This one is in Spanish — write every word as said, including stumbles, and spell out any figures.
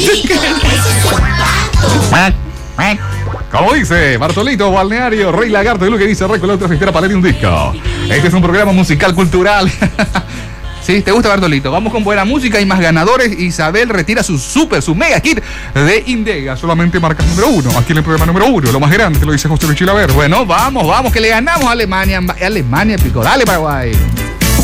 Como dice Bartolito Balneario, Rey Lagarto, es lo que dice Reco, la otra fiestera para un disco. Este es un programa musical cultural. ¿Sí? ¿Te gusta, Bartolito? Vamos con buena música y más ganadores. Isabel retira su super, su mega kit de Indega. Solamente marca número uno. Aquí en el programa número uno. Lo más grande, te lo dice José Luis Chilaver. Bueno, vamos, vamos, que le ganamos a Alemania. Alemania, pico. Dale, Paraguay.